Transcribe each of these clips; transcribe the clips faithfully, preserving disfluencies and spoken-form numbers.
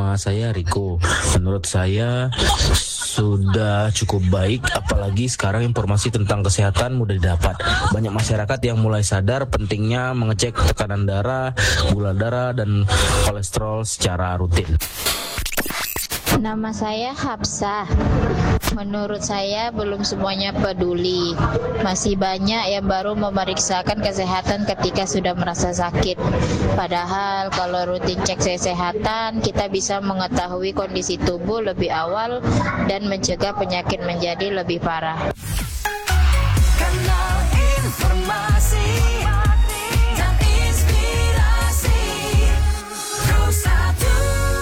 nama saya Riko. Menurut saya sudah cukup baik, apalagi sekarang informasi tentang kesehatan mudah didapat. Banyak masyarakat yang mulai sadar pentingnya mengecek tekanan darah, gula darah, dan kolesterol secara rutin. Nama saya Hapsah. Menurut saya belum semuanya peduli. Masih banyak yang baru memeriksakan kesehatan ketika sudah merasa sakit. Padahal kalau rutin cek kesehatan, kita bisa mengetahui kondisi tubuh lebih awal dan mencegah penyakit menjadi lebih parah. Kanal informasi dan inspirasi Pro satu.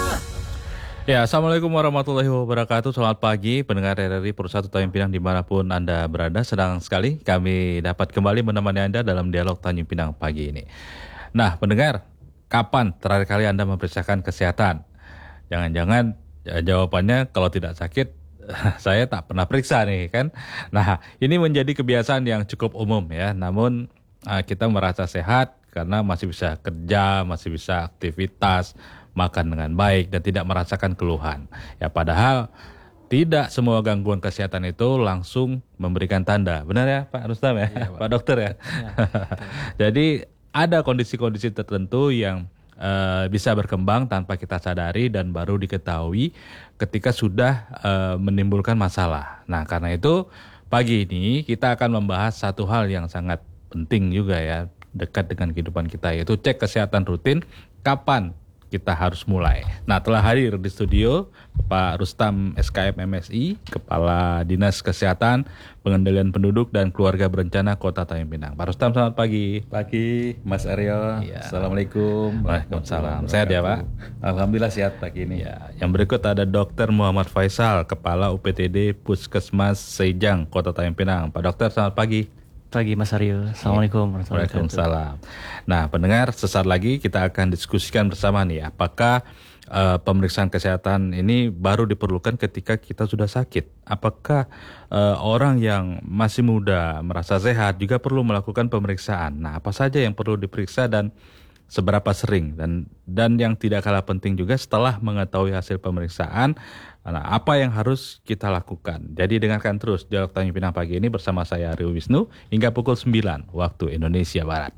Ya, Assalamualaikum warahmatullahi wabarakatuh. Selamat pagi pendengar R R I Pro satu Tanjung Pinang dimanapun Anda berada. Senang sekali kami dapat kembali menemani Anda dalam dialog Tanjung Pinang pagi ini. Nah, pendengar, kapan terakhir kali Anda memeriksakan kesehatan? Jangan-jangan ya, jawabannya kalau tidak sakit, saya tak pernah periksa nih kan. Nah, ini menjadi kebiasaan yang cukup umum ya. Namun kita merasa sehat karena masih bisa kerja, masih bisa aktivitas, makan dengan baik dan tidak merasakan keluhan. Ya padahal tidak semua gangguan kesehatan itu langsung memberikan tanda. Benar ya Pak Rustam ya? Ya Pak. Pak Dokter ya? Ya. Jadi ada kondisi-kondisi tertentu yang uh, bisa berkembang tanpa kita sadari dan baru diketahui ketika sudah uh, menimbulkan masalah. Nah karena itu pagi ini kita akan membahas satu hal yang sangat penting juga ya, dekat dengan kehidupan kita, yaitu cek kesehatan rutin. Kapan kita harus mulai? Nah, telah hadir di studio Pak Rustam S K M M S I, Kepala Dinas Kesehatan, Pengendalian Penduduk dan Keluarga Berencana Kota Tanjung Pinang. Pak Rustam, selamat pagi. Pagi, Mas Aryo. Ya. Assalamualaikum. Waalaikumsalam. Sehat ya Pak? Alhamdulillah sehat pagi ini. Ya. Yang berikut ada Dokter Muhammad Faisal, Kepala U P T D Puskesmas Sejang, Kota Tanjung Pinang. Pak Dokter, selamat pagi. Pagi Mas Aryo. Assalamualaikum warahmatullahi wabarakatuh. Waalaikumsalam. Nah, pendengar, sesaat lagi kita akan diskusikan bersama nih, apakah uh, pemeriksaan kesehatan ini baru diperlukan ketika kita sudah sakit? Apakah uh, orang yang masih muda, merasa sehat juga perlu melakukan pemeriksaan? Nah, apa saja yang perlu diperiksa dan seberapa sering? Dan dan yang tidak kalah penting juga, setelah mengetahui hasil pemeriksaan, nah, apa yang harus kita lakukan? Jadi dengarkan terus Dialog Tanjung Pinang pagi ini bersama saya Rio Wisnu hingga pukul sembilan waktu Indonesia Barat.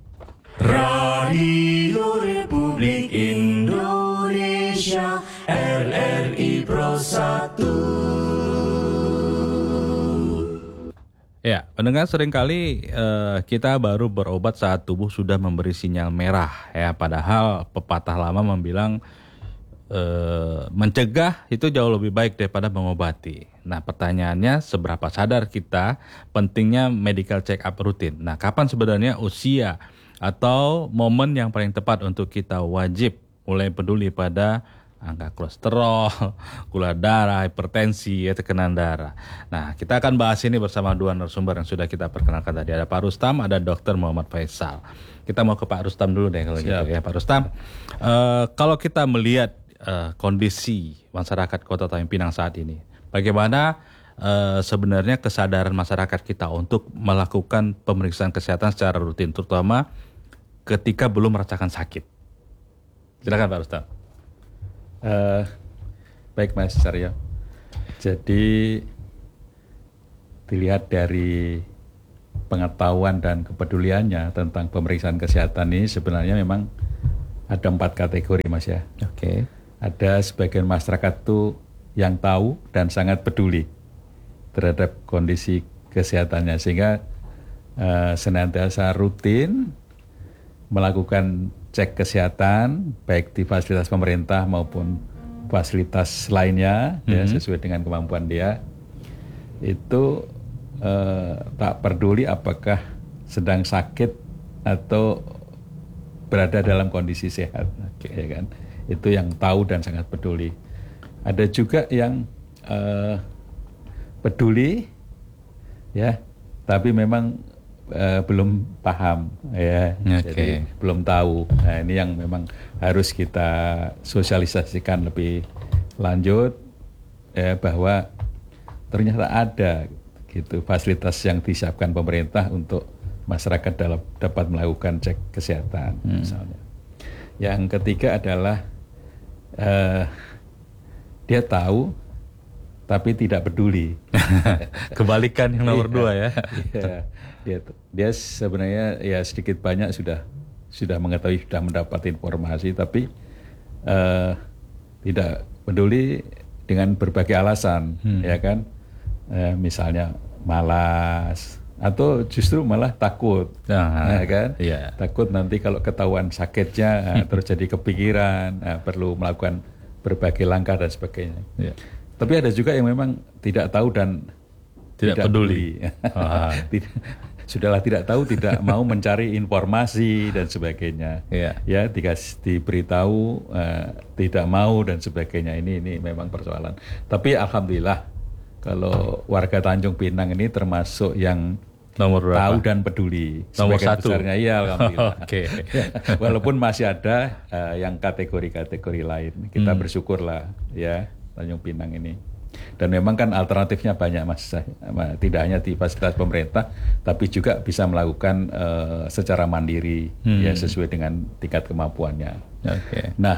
Radio Republik Indonesia R R I Pro satu. Ya, pendengar, seringkali uh, kita baru berobat saat tubuh sudah memberi sinyal merah ya, padahal pepatah lama membilang Uh, mencegah itu jauh lebih baik daripada mengobati. Nah, pertanyaannya, seberapa sadar kita pentingnya medical check up rutin? Nah, kapan sebenarnya usia atau momen yang paling tepat untuk kita wajib mulai peduli pada angka kolesterol, gula darah, hipertensi, ya, tekanan darah. Nah, kita akan bahas ini bersama dua narasumber yang sudah kita perkenalkan tadi. Ada Pak Rustam, ada Dokter Muhammad Faisal. Kita mau ke Pak Rustam dulu deh kalau Siap. gitu ya, Pak Rustam. Uh, kalau kita melihat Uh, kondisi masyarakat Kota Tanjung Pinang saat ini, bagaimana uh, sebenarnya kesadaran masyarakat kita untuk melakukan pemeriksaan kesehatan secara rutin, terutama ketika belum merasakan sakit? Silakan Pak Rustam. Uh, baik Mas Aryo. Jadi dilihat dari pengetahuan dan kepeduliannya tentang pemeriksaan kesehatan ini, sebenarnya memang ada empat kategori Mas ya. Oke. Okay. Ada sebagian masyarakat tuh yang tahu dan sangat peduli terhadap kondisi kesehatannya, sehingga uh, senantiasa rutin melakukan cek kesehatan baik di fasilitas pemerintah maupun fasilitas lainnya, mm-hmm. ya, sesuai dengan kemampuan dia. Itu uh, tak peduli apakah sedang sakit atau berada dalam kondisi sehat, okay. ya kan? Itu yang tahu dan sangat peduli. Ada juga yang uh, peduli, ya, tapi memang uh, belum paham, ya, okay. Jadi belum tahu. Nah, ini yang memang harus kita sosialisasikan lebih lanjut, ya, bahwa ternyata ada gitu fasilitas yang disiapkan pemerintah untuk masyarakat dalam dapat melakukan cek kesehatan, hmm. misalnya. Yang ketiga adalah uh, dia tahu tapi tidak peduli. Kebalikan yang nomor dua ya. Iya, dia dia sebenarnya ya sedikit banyak sudah sudah mengetahui, sudah mendapat informasi, tapi uh, tidak peduli dengan berbagai alasan, hmm. ya kan? Uh, misalnya malas atau justru malah takut, nah, ya kan? Iya. Takut nanti kalau ketahuan sakitnya uh, terus jadi kepikiran, uh, perlu melakukan berbagai langkah dan sebagainya. Iya. Tapi ada juga yang memang tidak tahu dan tidak, tidak peduli. Ah. Tidak, sudahlah tidak tahu, tidak mau mencari informasi dan sebagainya. Ya, ya dikasih diberitahu uh, tidak mau dan sebagainya. Ini ini memang persoalan. Tapi alhamdulillah kalau warga Tanjung Pinang ini termasuk yang nomor berapa? Tahu dan peduli. Nomor Sebagian satu. Besarnya iya alhamdulillah. Oke. Walaupun masih ada uh, yang kategori-kategori lain. Kita hmm. bersyukurlah ya. Tanjung Pinang ini, dan memang kan alternatifnya banyak mas, tidak hanya di fasilitas pemerintah, tapi juga bisa melakukan uh, secara mandiri hmm. ya sesuai dengan tingkat kemampuannya. Okay. Nah,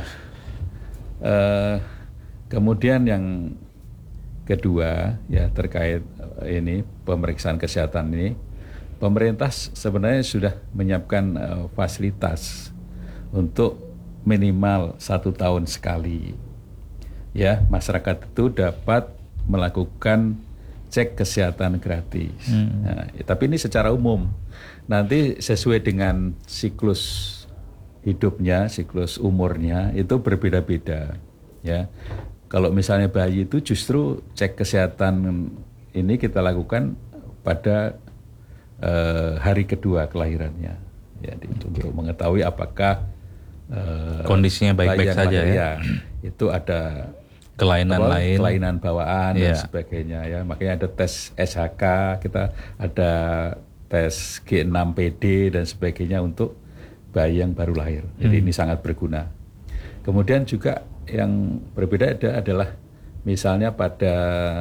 uh, kemudian yang kedua ya terkait ini pemeriksaan kesehatan ini, pemerintah sebenarnya sudah menyiapkan uh, fasilitas untuk minimal satu tahun sekali. Ya, masyarakat itu dapat melakukan cek kesehatan gratis. Hmm. Nah, tapi ini secara umum. Nanti sesuai dengan siklus hidupnya, siklus umurnya itu berbeda-beda. Ya, kalau misalnya bayi itu justru cek kesehatan ini kita lakukan pada uh, hari kedua kelahirannya. Jadi okay. untuk mengetahui apakah uh, kondisinya baik-baik saja lahir, ya. Itu ada kelainan apa, lain, kelainan bawaan yeah. dan sebagainya ya. Makanya ada tes S H K, kita ada tes G enam P D dan sebagainya untuk bayi yang baru lahir. Jadi hmm. ini sangat berguna. Kemudian juga yang berbeda ada adalah misalnya pada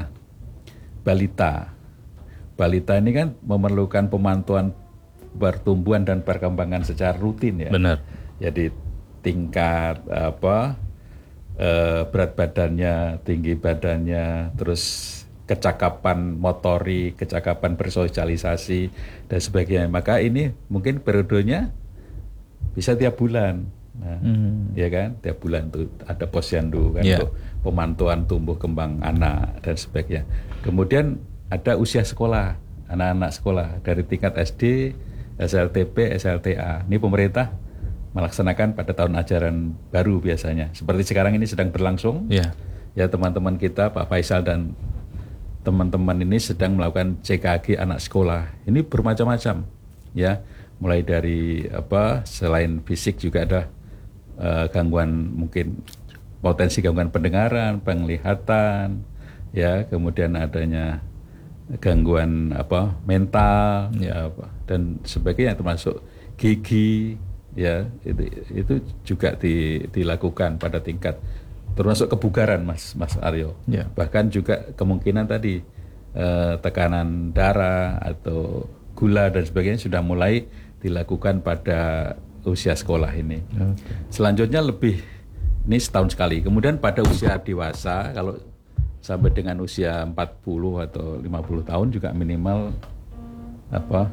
balita. Balita ini kan memerlukan pemantauan pertumbuhan dan perkembangan secara rutin ya. Benar. Jadi tingkat apa Uh, berat badannya, tinggi badannya, terus kecakapan motorik, kecakapan bersosialisasi dan sebagainya. Maka ini mungkin periodenya bisa tiap bulan, nah, hmm. ya kan? Tiap bulan tuh ada posyandu kan yeah. untuk pemantauan tumbuh kembang anak dan sebagainya. Kemudian ada usia sekolah, anak-anak sekolah dari tingkat S D, S L T P, S L T A. Ini pemerintah melaksanakan pada tahun ajaran baru biasanya. Seperti sekarang ini sedang berlangsung. Yeah. Ya teman-teman kita Pak Faisal dan teman-teman ini sedang melakukan C K G anak sekolah. Ini bermacam-macam. Ya, mulai dari apa selain fisik juga ada uh, gangguan mungkin potensi gangguan pendengaran, penglihatan, ya, kemudian adanya gangguan apa mental, ya, apa, dan sebagainya termasuk gigi. Ya, itu itu juga di, dilakukan pada tingkat termasuk kebugaran Mas Mas Aryo. Ya. Bahkan juga kemungkinan tadi eh, tekanan darah atau gula dan sebagainya sudah mulai dilakukan pada usia sekolah ini. Okay. Selanjutnya lebih ini setahun sekali. Kemudian pada usia dewasa kalau sampai dengan usia empat puluh atau lima puluh tahun juga minimal apa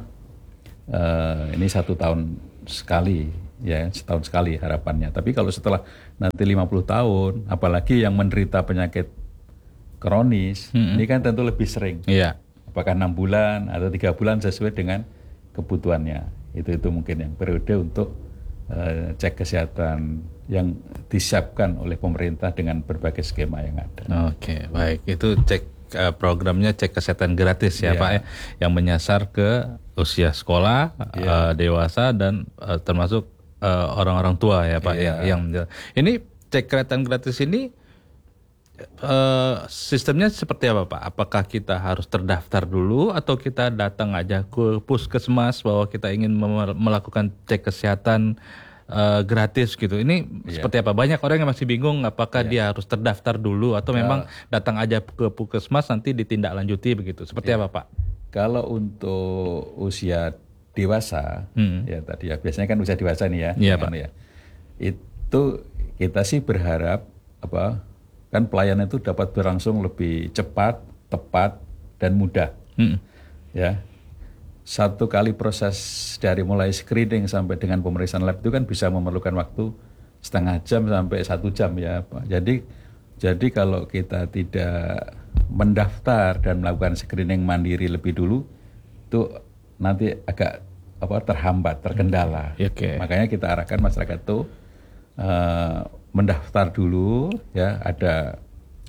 eh, ini satu tahun sekali ya, setahun sekali harapannya. Tapi kalau setelah nanti lima puluh tahun, apalagi yang menderita penyakit kronis, hmm. ini kan tentu lebih sering. Iya. Apakah enam bulan atau tiga bulan sesuai dengan kebutuhannya. Itu itu mungkin yang periode untuk uh, cek kesehatan yang disiapkan oleh pemerintah dengan berbagai skema yang ada. Oke, baik. Itu cek programnya cek kesehatan gratis ya, yeah. Pak ya, yang menyasar ke usia sekolah, yeah. uh, dewasa dan uh, termasuk uh, orang-orang tua ya Pak yeah. ya, yang ini cek kesehatan gratis ini uh, sistemnya seperti apa Pak? Apakah kita harus terdaftar dulu atau kita datang aja ke puskesmas bahwa kita ingin mem- melakukan cek kesehatan Uh, gratis gitu. Ini yeah. seperti apa? Banyak orang yang masih bingung apakah yeah. dia harus terdaftar dulu atau yeah. memang datang aja ke puskesmas nanti ditindaklanjuti begitu. Seperti yeah. apa Pak? Kalau untuk usia dewasa, hmm. ya tadi ya biasanya kan usia dewasa nih ya, yeah, Pak. Ya. Itu kita sih berharap apa kan pelayanan itu dapat berlangsung lebih cepat, tepat, dan mudah. Hmm. Ya, satu kali proses dari mulai screening sampai dengan pemeriksaan lab itu kan bisa memerlukan waktu setengah jam sampai satu jam ya Pak. Jadi, jadi kalau kita tidak mendaftar dan melakukan screening mandiri lebih dulu, itu nanti agak apa terhambat, terkendala. Hmm. Okay. Makanya kita arahkan masyarakat itu uh, mendaftar dulu, ya ada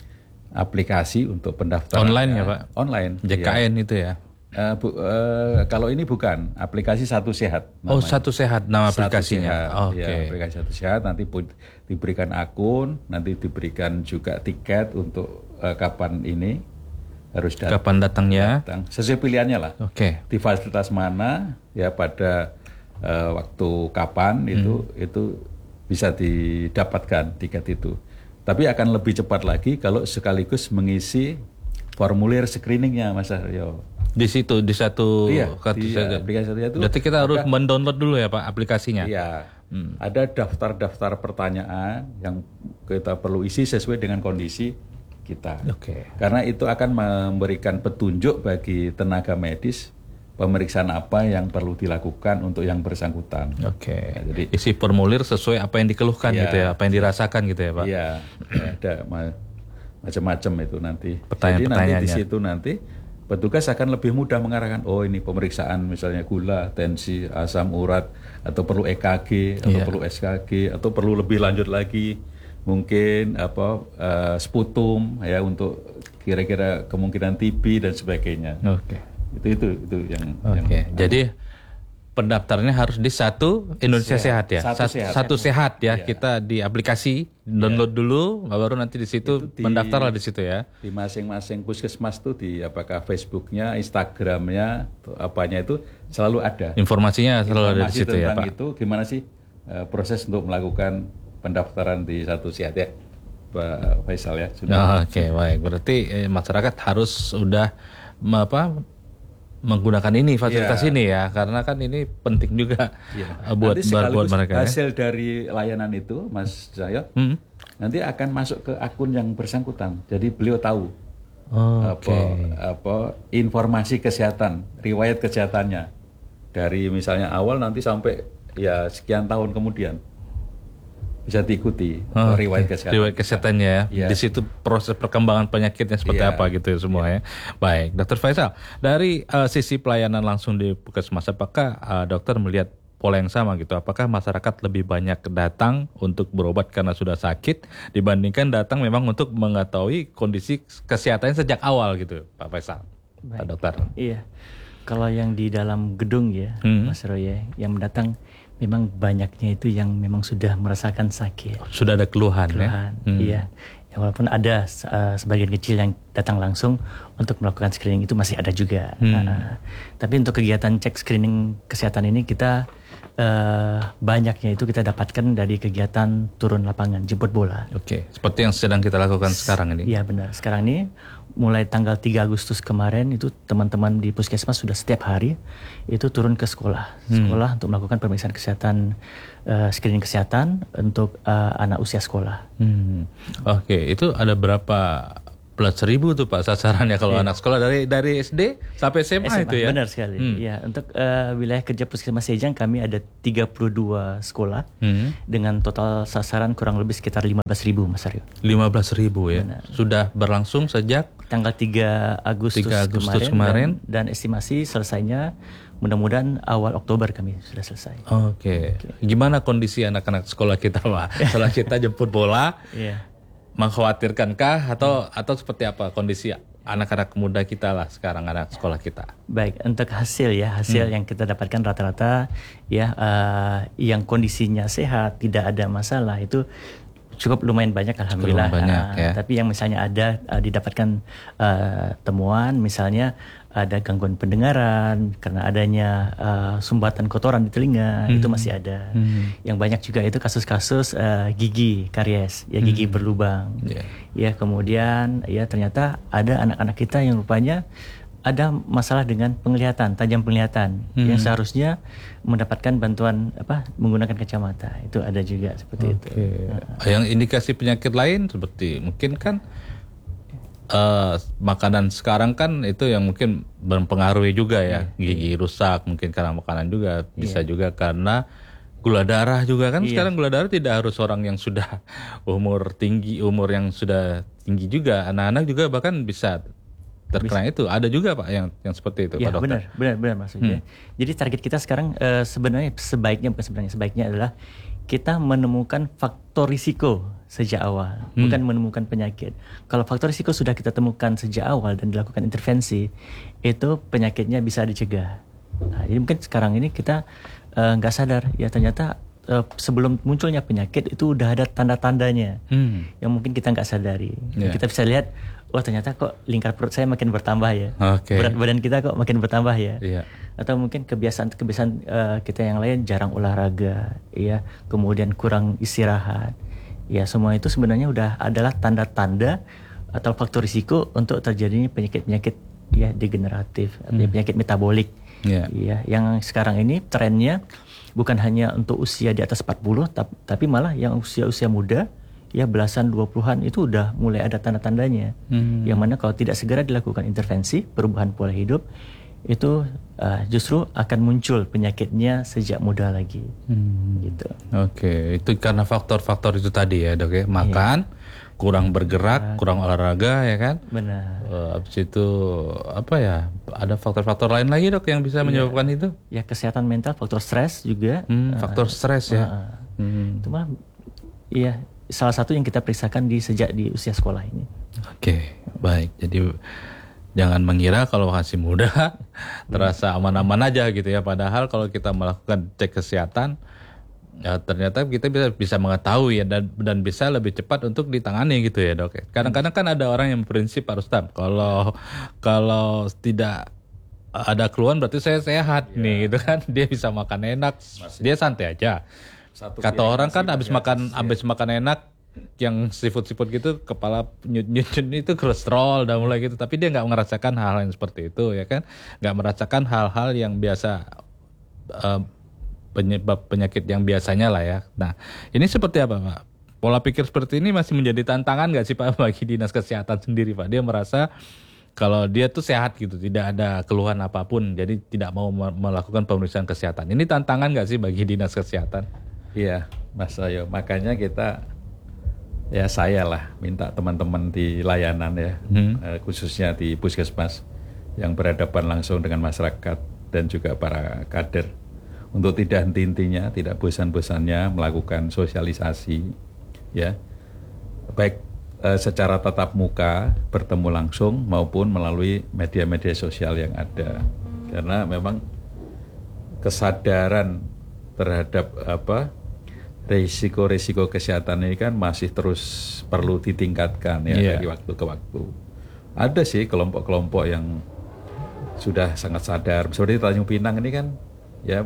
aplikasi untuk pendaftaran online ya Pak? Online. J K N ya. Itu ya? Uh, bu, uh, kalau ini bukan aplikasi Satu Sehat. Namanya. Oh Satu Sehat nama Satu aplikasinya. Sehat, Oke. Ya, aplikasi Satu Sehat nanti pun diberikan akun, nanti diberikan juga tiket untuk uh, kapan ini harus datang. Kapan datangnya? Datang. Sesuai pilihannya lah. Oke. Di fasilitas mana ya pada uh, waktu kapan hmm. itu itu bisa didapatkan tiket itu. Tapi akan lebih cepat lagi kalau sekaligus mengisi formulir screeningnya Mas Aryo. Di situ di satu Iya, kartu di saja. aplikasi itu. Berarti kita harus ada, mendownload dulu ya Pak aplikasinya. Iya. Hmm. Ada daftar-daftar pertanyaan yang kita perlu isi sesuai dengan kondisi kita. Oke. Karena itu akan memberikan petunjuk bagi tenaga medis pemeriksaan apa yang perlu dilakukan untuk yang bersangkutan. Oke. Ya, jadi isi formulir sesuai apa yang dikeluhkan Iya. gitu ya, apa yang dirasakan gitu ya Pak. Iya, ya, ada ma- macam-macam itu nanti. Pertanyaan-pertanyaannya. Jadi nanti di situ nanti petugas akan lebih mudah mengarahkan, oh ini pemeriksaan misalnya gula, tensi, asam urat, atau perlu E K G, atau Iya. perlu S K G, atau perlu lebih lanjut lagi, mungkin apa uh, sputum ya untuk kira-kira kemungkinan T B dan sebagainya. Oke. Itu itu itu yang. Oke. yang- Jadi pendaftarannya harus di Satu Indonesia Sehat, Sehat. ya. Satu Sat- Sehat. Satu Sehat ya. Iya. Kita di aplikasi download dulu, baru nanti di situ Itu di- mendaftar lah di situ ya. Di masing-masing puskesmas tuh di apakah Facebooknya, Instagramnya, atau apanya itu selalu ada. Informasinya selalu ada di Informasi situ ya tentang Pak. itu gimana sih eh, proses untuk melakukan pendaftaran di Satu Sehat ya, Pak Faisal ya sudah. Oh, Oke, baik. Berarti eh, masyarakat harus sudah me- apa menggunakan ini fasilitas Iya. ini ya, karena kan ini penting juga Ya. eh, buat Nanti buat, buat sekaligus mereka ya. hasil dari layanan itu, Mas Jaya, Hmm. nanti akan masuk ke akun yang bersangkutan. Jadi beliau tahu Oh, apa apa informasi kesehatan, riwayat kesehatannya dari misalnya awal nanti sampai ya sekian tahun kemudian bisa diikuti Oh, riwayat oke. kesehatan. Riwayat kesehatannya ya. Iya. Di situ proses perkembangan penyakitnya seperti Iya. apa gitu ya semua ya. Baik, Dokter Faisal, dari eh, sisi pelayanan langsung di puskesmas, apakah eh, dokter melihat pola yang sama gitu? Apakah masyarakat lebih banyak datang untuk berobat karena sudah sakit dibandingkan datang memang untuk mengetahui kondisi kesehatannya sejak awal gitu, Pak Faisal, Pak Dokter? Iya. Kalau yang di dalam gedung ya, Hmm. Mas Roy, yang mendatang memang banyaknya itu yang memang sudah merasakan sakit. Sudah ada keluhan, Keluhan, ya? Hmm. iya. Ya, walaupun ada uh, sebagian kecil yang datang langsung untuk melakukan screening itu masih ada juga. Hmm. Uh, tapi untuk kegiatan cek screening kesehatan ini kita uh, banyaknya itu kita dapatkan dari kegiatan turun lapangan, jemput bola. Oke, seperti yang sedang kita lakukan sekarang ini. Iya benar. Sekarang ini mulai tanggal tiga Agustus kemarin itu teman-teman di puskesmas sudah setiap hari itu turun ke sekolah, sekolah untuk melakukan pemeriksaan kesehatan, uh, screening kesehatan untuk uh, anak usia sekolah. Hmm. Oke, itu ada berapa belas ribu tuh Pak sasarannya kalau Iya. anak sekolah dari dari S D sampai S M A, S M A, itu ya? benar sekali. Hmm. Ya, untuk uh, wilayah kerja Puskesmas Sejang kami ada tiga puluh dua sekolah Hmm. dengan total sasaran kurang lebih sekitar lima belas ribu Mas Aryo. lima belas ribu ya. Benar. Sudah berlangsung sejak Tanggal tiga Agustus, tiga Agustus kemarin. Dan, dan estimasi selesainya mudah-mudahan awal Oktober kami sudah selesai. Oke. Gimana kondisi anak-anak sekolah kita, Pak? Setelah kita jemput bola, Iya. mengkhawatirkankah atau atau seperti apa kondisi anak-anak muda kita lah sekarang, anak sekolah kita? Baik, untuk hasil ya, hasil yang kita dapatkan rata-rata ya uh, yang kondisinya sehat, tidak ada masalah itu cukup lumayan banyak alhamdulillah. banyak, Uh, ya. Tapi yang misalnya ada uh, didapatkan uh, temuan misalnya ada gangguan pendengaran karena adanya uh, sumbatan kotoran di telinga, itu masih ada. Hmm. Yang banyak juga itu kasus-kasus uh, gigi karies, ya gigi berlubang. Yeah. Ya, kemudian ya ternyata ada anak-anak kita yang rupanya ada masalah dengan penglihatan, tajam penglihatan Hmm. yang seharusnya mendapatkan bantuan apa menggunakan kacamata. Itu ada juga seperti itu. Oke. Yang indikasi penyakit lain seperti mungkin kan eh, makanan sekarang kan itu yang mungkin mempengaruhi juga ya, gigi rusak mungkin karena makanan juga, bisa juga karena gula darah juga kan. Iya. Sekarang gula darah tidak harus orang yang sudah umur tinggi, umur yang sudah tinggi juga, anak-anak juga bahkan bisa terkena itu. Ada juga Pak yang yang seperti itu Ya, Pak Dokter. benar, benar, benar maksudnya. Hmm. Jadi target kita sekarang eh, sebenarnya sebaiknya bukan sebenarnya sebaiknya adalah kita menemukan faktor risiko sejak awal, Hmm. bukan menemukan penyakit. Kalau faktor risiko sudah kita temukan sejak awal dan dilakukan intervensi, itu penyakitnya bisa dicegah. Nah, jadi mungkin sekarang ini kita eh, nggak sadar ya ternyata eh, sebelum munculnya penyakit itu udah ada tanda-tandanya Hmm. yang mungkin kita nggak sadari. Ya. Kita bisa lihat, wah ternyata kok lingkar perut saya makin bertambah ya. Oke. Berat badan kita kok makin bertambah ya. Iya. Atau mungkin kebiasaan-kebiasaan eh, kita yang lain jarang olahraga, ya, kemudian kurang istirahat. Ya, semua itu sebenarnya udah adalah tanda-tanda atau faktor risiko untuk terjadinya penyakit-penyakit ya degeneratif, artinya penyakit metabolik. Iya. Ya, yang sekarang ini trennya bukan hanya untuk usia di atas empat puluh tap- tapi malah yang usia-usia muda ya belasan dua puluhan itu udah mulai ada tanda-tandanya. Hmm. Yang mana kalau tidak segera dilakukan intervensi perubahan pola hidup itu uh, justru akan muncul penyakitnya sejak muda lagi. Hmm. Gitu. Oke, itu karena faktor-faktor itu tadi ya Dok ya, makan, kurang bergerak, kurang olahraga ya kan. Benar. Eh, habis itu apa ya? Ada faktor-faktor lain lagi Dok yang bisa menyebabkan itu? Ya kesehatan mental, faktor stres juga. Hmm, Uh, faktor stres ya. uh, Hmm. Itu mah iya salah satu yang kita periksakan di sejak di usia sekolah ini. Oke, baik. Jadi jangan mengira kalau masih muda terasa aman-aman aja gitu ya. Padahal kalau kita melakukan cek kesehatan, ya ternyata kita bisa bisa mengetahui ya dan dan bisa lebih cepat untuk ditangani gitu ya Dok. Kadang-kadang kan ada orang yang prinsip Pak Rustam, kalau kalau tidak ada keluhan berarti saya sehat nih gitu kan. Dia bisa makan enak, dia santai aja. Satu Kata piring orang nasi kan habis pakai makan asis, ya. habis makan enak yang seafood-seafood gitu kepala nyut-nyut itu kolesterol dan mulai gitu, tapi dia nggak merasakan hal yang seperti itu ya kan, nggak merasakan hal-hal yang biasa eh, penyebab penyakit yang biasanya lah ya. Nah ini seperti apa Pak? Pola pikir seperti ini masih menjadi tantangan nggak sih Pak bagi dinas kesehatan sendiri Pak? Dia merasa kalau dia tuh sehat gitu, tidak ada keluhan apapun, jadi tidak mau me- melakukan pemeriksaan kesehatan. Ini tantangan nggak sih bagi dinas kesehatan? Iya, Mas Ayo. Makanya kita, ya saya lah minta teman-teman di layanan ya, Hmm. eh, khususnya di puskesmas yang berhadapan langsung dengan masyarakat dan juga para kader, untuk tidak henti-hentinya, tidak bosan-bosannya melakukan sosialisasi, ya, baik eh, secara tatap muka bertemu langsung maupun melalui media-media sosial yang ada, karena memang kesadaran terhadap apa risiko-risiko kesehatan ini kan masih terus perlu ditingkatkan ya Iya. dari waktu ke waktu. Ada sih kelompok-kelompok yang sudah sangat sadar, seperti Tanjung Pinang ini kan ya,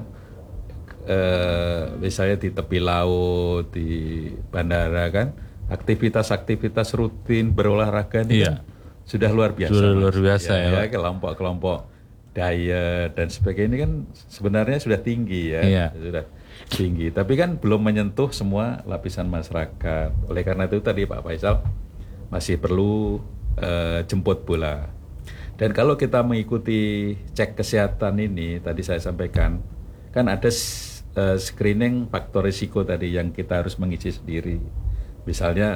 eh, misalnya di tepi laut, di bandara kan, aktivitas-aktivitas rutin berolahraga ini Iya. kan sudah luar biasa. Sudah Mas. luar biasa ya, Pak. Kelompok-kelompok diet dan sebagainya ini kan sebenarnya sudah tinggi ya, Iya. sudah tinggi. Tapi kan belum menyentuh semua lapisan masyarakat. Oleh karena itu tadi Pak Faisal masih perlu eh, jemput bola. Dan kalau kita mengikuti cek kesehatan ini, tadi saya sampaikan, kan ada s- eh, screening faktor risiko tadi yang kita harus mengisi sendiri. Misalnya